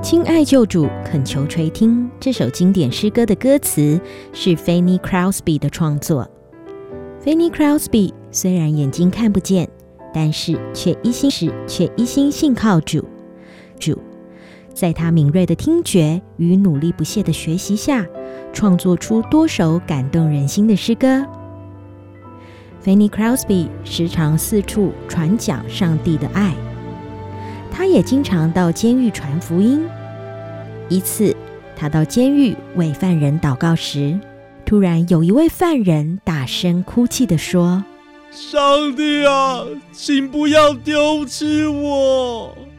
亲爱救主，恳求垂听。这首经典诗歌的歌词是 Fanny Crosby 的创作。Fanny Crosby 虽然眼睛看不见，但是却一心信靠主。在他敏锐的听觉与努力不懈的学习下，创作出多首感动人心的诗歌。Fanny Crosby 时常四处传讲上帝的爱，他也经常到监狱传福音。一次，他到监狱为犯人祷告时，突然有一位犯人大声哭泣地说：“ 上帝啊，请不要丢弃我！